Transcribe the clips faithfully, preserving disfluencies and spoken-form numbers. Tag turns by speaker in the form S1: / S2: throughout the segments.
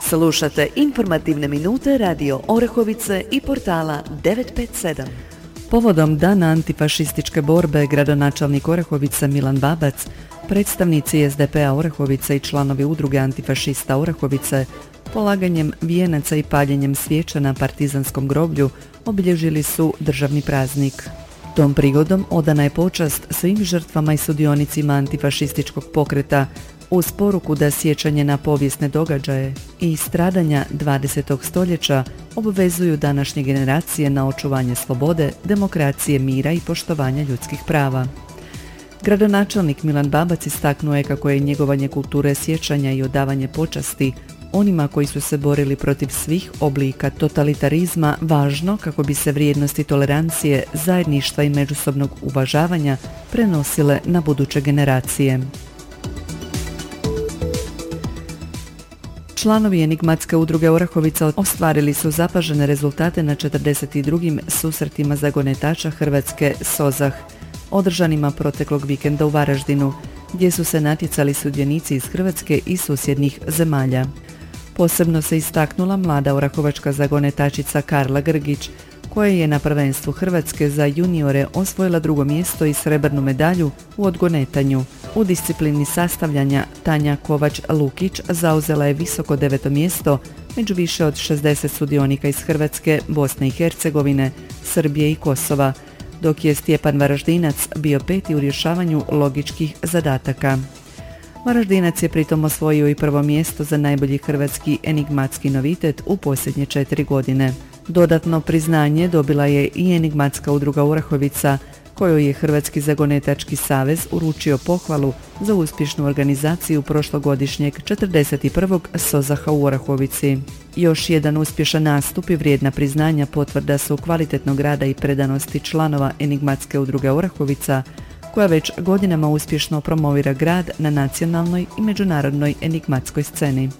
S1: Slušate informativne minute Radio Orehovice i portala devet pet sedam.
S2: Povodom Dana antifašističke borbe, gradonačelnik Orehovice Milan Babac, predstavnici es de pe-a Orehovice i članovi udruge antifašista Orehovice polaganjem vijenaca i paljenjem svijeća na partizanskom groblju obilježili su državni praznik. Tom prigodom odana je počast svim žrtvama i sudionicima antifašističkog pokreta uz poruku da sjećanje na povijesne događaje i stradanja dvadesetog stoljeća obvezuju današnje generacije na očuvanje slobode, demokracije, mira i poštovanja ljudskih prava. Gradonačelnik Milan Babac istaknuo je kako je njegovanje kulture sjećanja i odavanje počasti onima koji su se borili protiv svih oblika totalitarizma važno kako bi se vrijednosti tolerancije, zajedništva i međusobnog uvažavanja prenosile na buduće generacije. Članovi enigmatske udruge Orehovica ostvarili su zapažene rezultate na četrdeset drugim susretima zagonetača Hrvatske SOZAH, održanima proteklog vikenda u Varaždinu, gdje su se natjecali sudionici iz Hrvatske i susjednih zemalja. Posebno se istaknula mlada orahovačka zagonetačica Karla Grgić, koja je na prvenstvu Hrvatske za juniore osvojila drugo mjesto i srebrnu medalju u odgonetanju. U disciplini sastavljanja Tanja Kovač-Lukić zauzela je visoko deveto mjesto među više od šezdeset sudionika iz Hrvatske, Bosne i Hercegovine, Srbije i Kosova, dok je Stjepan Varaždinac bio peti u rješavanju logičkih zadataka. Varaždinac je pritom osvojio i prvo mjesto za najbolji hrvatski enigmatski novitet u posljednje četiri godine. Dodatno priznanje dobila je i enigmatska udruga Orehovica, kojoj je Hrvatski zagonetački savez uručio pohvalu za uspješnu organizaciju prošlogodišnjeg četrdeset prvog SOZAH-a u Orehovici. Još jedan uspješan nastup i vrijedna priznanja potvrda su kvalitetnog rada i predanosti članova enigmatske udruge Orehovica, koja već godinama uspješno promovira grad na nacionalnoj i međunarodnoj enigmatskoj sceni.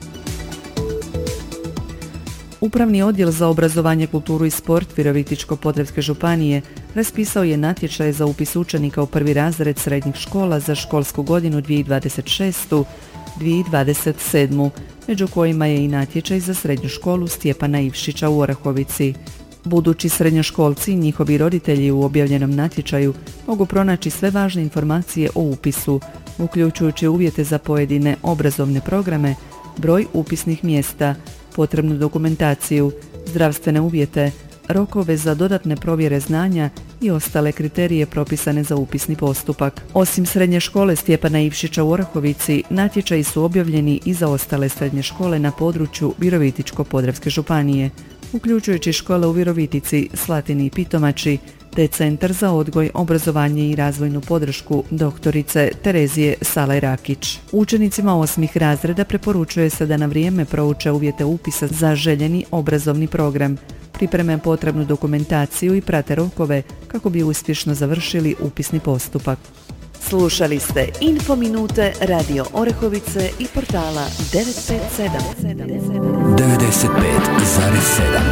S2: Upravni odjel za obrazovanje, kulturu i sport Virovitičko-podravske županije raspisao je natječaj za upis učenika u prvi razred srednjih škola za školsku godinu dvije tisuće dvadeset šeste - dvije tisuće dvadeset sedme, među kojima je i natječaj za srednju školu Stjepana Ivšića u Orehovici. Budući srednjoškolci i njihovi roditelji u objavljenom natječaju mogu pronaći sve važne informacije o upisu, uključujući uvjete za pojedine obrazovne programe, broj upisnih mjesta, potrebnu dokumentaciju, zdravstvene uvjete, rokove za dodatne provjere znanja i ostale kriterije propisane za upisni postupak. Osim srednje škole Stjepana Ivšića u Orehovici, natječaji su objavljeni i za ostale srednje škole na području Virovitičko-podravske županije, uključujući škole u Virovitici, Slatini i Pitomači, te Centar za odgoj, obrazovanje i razvojnu podršku doktorice Terezije Salaj-Rakić. Učenicima osmih razreda preporučuje se da na vrijeme prouče uvjete upisa za željeni obrazovni program, pripreme potrebnu dokumentaciju i prate rokove kako bi uspješno završili upisni postupak.
S1: Slušali ste Info minute Radio Orehovice i portala devet pet sedam.
S3: devedeset pet zarez sedam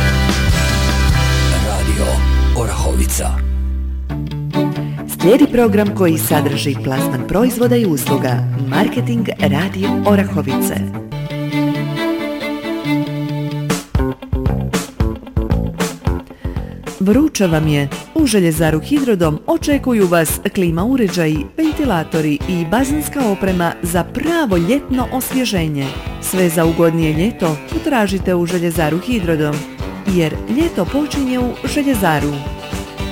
S3: Radio Orahovica.
S1: Slijedi program koji sadrži plasman proizvoda i usluga. Marketing Radio Orahovice. Vruće vam je. U Željezaru Hidrodom očekuju vas klima uređaji, ventilatori i bazenska oprema za pravo ljetno osvježenje. Sve za ugodnije ljeto potražite u Željezaru Hidrodom, jer ljeto počinje u Željezaru.